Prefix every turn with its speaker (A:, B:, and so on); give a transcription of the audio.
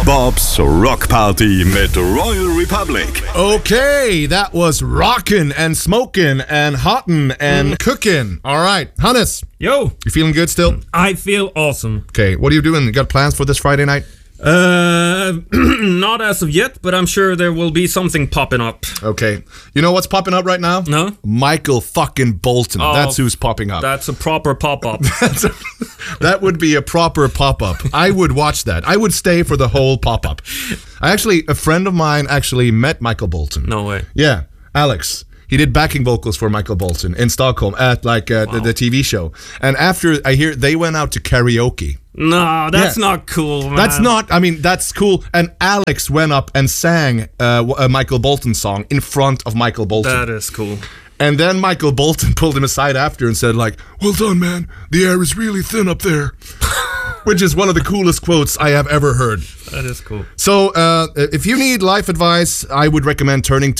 A: Bob's Rock Party mit Royal Republic.
B: Okay, that was rockin' and smokin' and hottin' and cookin'. All right, Hannes,
C: Yo,
B: you feeling good still?
C: I feel awesome.
B: Okay, what are you doing? You got plans for this Friday night?
C: Not as of yet, but I'm sure there will be something popping up.
B: Okay, you know what's popping up right now?
C: No?
B: Michael fucking Bolton.
C: Oh,
B: That's who's popping up.
C: That's a proper pop-up.
B: That would be a proper pop-up. I would watch that. I would stay for the whole pop-up. A friend of mine actually met Michael Bolton.
C: No way.
B: Yeah, Alex. He did backing vocals for Michael Bolton in Stockholm at the TV show. And after I hear they went out to karaoke.
C: No, that's not cool, man.
B: That's cool. And Alex went up and sang a Michael Bolton song in front of Michael Bolton.
C: That is cool.
B: And then Michael Bolton pulled him aside after and said, like, "Well done, man. The air is really thin up there." Which is one of the coolest quotes I have ever heard.
C: That is cool.
B: So if you need life advice, I would recommend turning